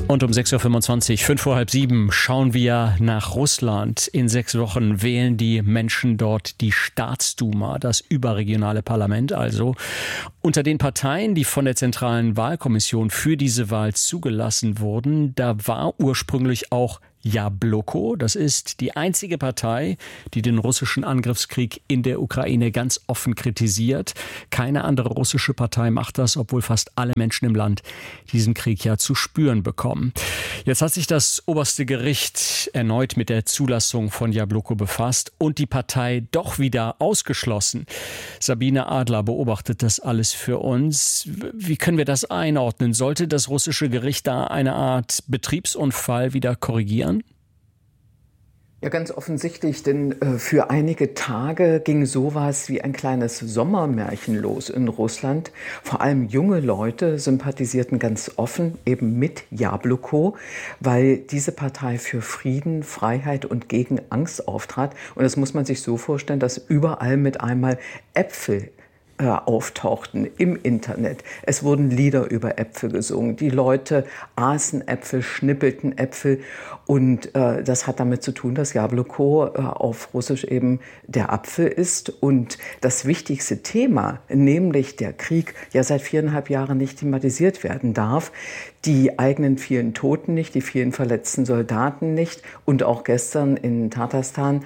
Und um 6.25 Uhr, 5 vor halb 7, schauen wir nach Russland. In 6 Wochen wählen die Menschen dort die Staatsduma, das überregionale Parlament also. Unter den Parteien, die von der Zentralen Wahlkommission für diese Wahl zugelassen wurden, da war ursprünglich auch Jabloko. Das ist die einzige Partei, die den russischen Angriffskrieg in der Ukraine ganz offen kritisiert. Keine andere russische Partei macht das, obwohl fast alle Menschen im Land diesen Krieg ja zu spüren bekommen. Jetzt hat sich das oberste Gericht erneut mit der Zulassung von Jabloko befasst und die Partei doch wieder ausgeschlossen. Sabine Adler beobachtet das alles für uns. Wie können wir das einordnen? Sollte das russische Gericht da eine Art Betriebsunfall wieder korrigieren? Ja, ganz offensichtlich, denn für einige Tage ging sowas wie ein kleines Sommermärchen los in Russland. Vor allem junge Leute sympathisierten ganz offen eben mit Jabloko, weil diese Partei für Frieden, Freiheit und gegen Angst auftrat. Und das muss man sich so vorstellen, dass überall mit einmal Äpfel auftauchten im Internet. Es wurden Lieder über Äpfel gesungen. Die Leute aßen Äpfel, schnippelten Äpfel und das hat damit zu tun, dass Jabloko auf Russisch eben der Apfel ist und das wichtigste Thema, nämlich der Krieg, ja seit 4,5 Jahren nicht thematisiert werden darf. Die eigenen vielen Toten nicht, die vielen verletzten Soldaten nicht und auch gestern in Tatarstan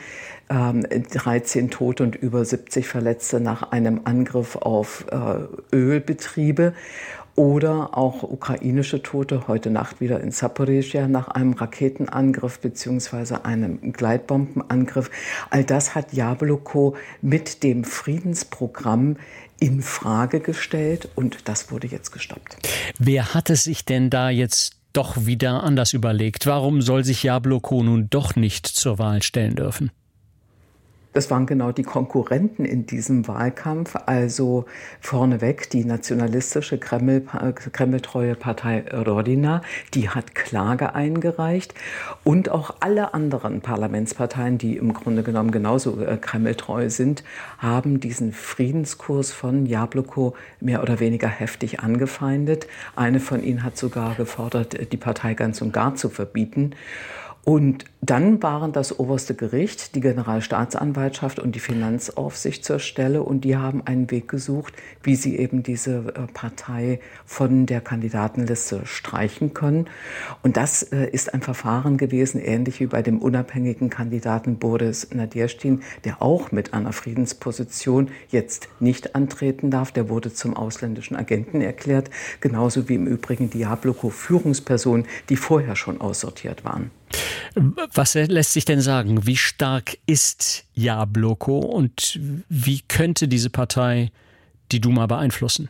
13 Tote und über 70 Verletzte nach einem Angriff auf Ölbetriebe oder auch ukrainische Tote, heute Nacht wieder in Zaporizhzhia nach einem Raketenangriff bzw. einem Gleitbombenangriff. All das hat Jabloko mit dem Friedensprogramm in Frage gestellt und das wurde jetzt gestoppt. Wer hat es sich denn da jetzt doch wieder anders überlegt? Warum soll sich Jabloko nun doch nicht zur Wahl stellen dürfen? Das waren genau die Konkurrenten in diesem Wahlkampf, also vorneweg die nationalistische kremltreue Partei Rodina, die hat Klage eingereicht und auch alle anderen Parlamentsparteien, die im Grunde genommen genauso kremltreu sind, haben diesen Friedenskurs von Jabloko mehr oder weniger heftig angefeindet. Eine von ihnen hat sogar gefordert, die Partei ganz und gar zu verbieten. Und dann waren das oberste Gericht, die Generalstaatsanwaltschaft und die Finanzaufsicht zur Stelle und die haben einen Weg gesucht, wie sie eben diese Partei von der Kandidatenliste streichen können. Und das ist ein Verfahren gewesen, ähnlich wie bei dem unabhängigen Kandidaten Boris Nadezhdin, der auch mit einer Friedensposition jetzt nicht antreten darf. Der wurde zum ausländischen Agenten erklärt, genauso wie im Übrigen die Jabloko-Führungspersonen, die vorher schon aussortiert waren. Was lässt sich denn sagen? Wie stark ist Jabloko und wie könnte diese Partei die Duma beeinflussen?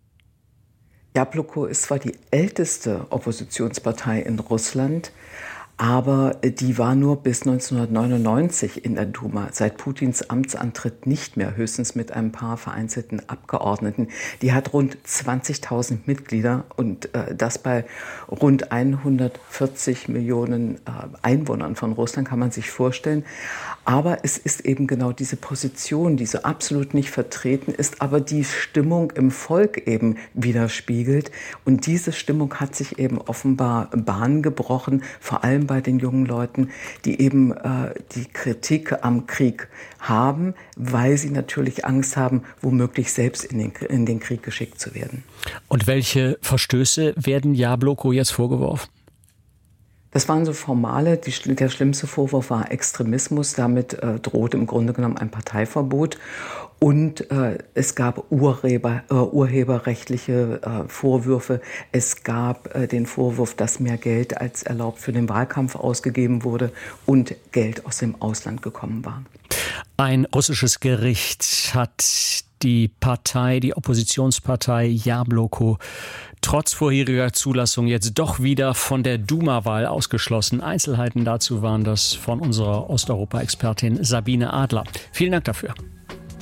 Jabloko ist zwar die älteste Oppositionspartei in Russland, aber die war nur bis 1999 in der Duma, seit Putins Amtsantritt nicht mehr, höchstens mit ein paar vereinzelten Abgeordneten. Die hat rund 20.000 Mitglieder und das bei rund 140 Millionen Einwohnern von Russland, kann man sich vorstellen. Aber es ist eben genau diese Position, die so absolut nicht vertreten ist, aber die Stimmung im Volk eben widerspiegelt. Und diese Stimmung hat sich eben offenbar Bahn gebrochen, vor allem bei den jungen Leuten, die eben die Kritik am Krieg haben, weil sie natürlich Angst haben, womöglich selbst in den Krieg geschickt zu werden. Und welche Verstöße werden Jabloko jetzt vorgeworfen? Das waren so formale, der schlimmste Vorwurf war Extremismus, damit drohte im Grunde genommen ein Parteiverbot und es gab urheberrechtliche Vorwürfe, es gab den Vorwurf, dass mehr Geld als erlaubt für den Wahlkampf ausgegeben wurde und Geld aus dem Ausland gekommen war. Ein russisches Gericht hat die Oppositionspartei Jabloko, trotz vorheriger Zulassung jetzt doch wieder von der Duma-Wahl ausgeschlossen. Einzelheiten dazu waren das von unserer Osteuropa-Expertin Sabine Adler. Vielen Dank dafür.